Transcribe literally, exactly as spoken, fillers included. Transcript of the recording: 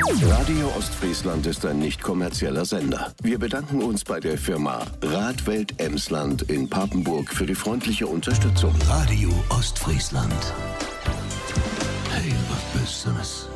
Radio Ostfriesland ist ein nicht kommerzieller Sender. Wir bedanken uns bei der Firma Radwelt Emsland in Papenburg für die freundliche Unterstützung. Radio Ostfriesland. Hey, was Besseres.